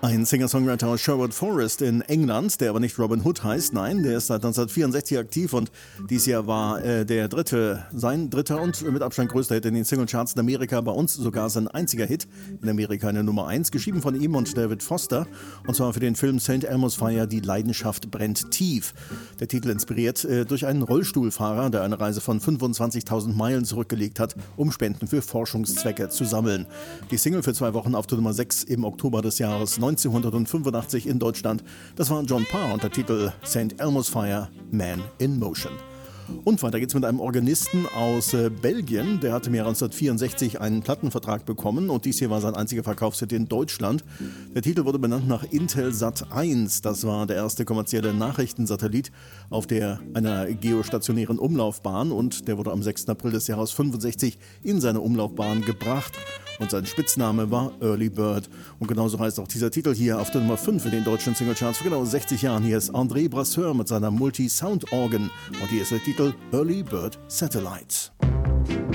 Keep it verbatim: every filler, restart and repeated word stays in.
Ein Singer-Songwriter aus Sherwood Forest in England, der aber nicht Robin Hood heißt, nein, der ist seit neunzehnhundertvierundsechzig aktiv und dieses Jahr war äh, der dritte, sein dritter und mit Abstand größter Hit in den Singlecharts in Amerika, bei uns sogar sein einziger Hit in Amerika eine Nummer eins, geschrieben von ihm und David Foster, und zwar für den Film Saint Elmo's Fire, Die Leidenschaft brennt tief. Der Titel inspiriert äh, durch einen Rollstuhlfahrer, der eine Reise von fünfundzwanzigtausend Meilen zurückgelegt hat, um Spenden für Forschungszwecke zu sammeln. Die Single für zwei Wochen auf der Nummer sechs im Oktober des Jahres neunzehnhundertfünfundachtzig in Deutschland. Das war John Parr und der Titel Saint Elmo's Fire, Man in Motion. Und weiter geht's mit einem Organisten aus äh, Belgien. Der hatte im Jahr neunzehnhundertvierundsechzig einen Plattenvertrag bekommen und dies hier war sein einziger Verkaufshit in Deutschland. Der Titel wurde benannt nach Intelsat eins. Das war der erste kommerzielle Nachrichtensatellit auf der einer geostationären Umlaufbahn und der wurde am sechsten April des Jahres fünfundsechzig in seine Umlaufbahn gebracht. Und sein Spitzname war Early Bird. Und genauso heißt auch dieser Titel hier auf der Nummer fünf in den deutschen Singlecharts vor genau sechzig Jahren. Hier ist André Brasseur mit seiner Multi-Sound-Organ. Und hier ist der Titel Early Bird Satellite.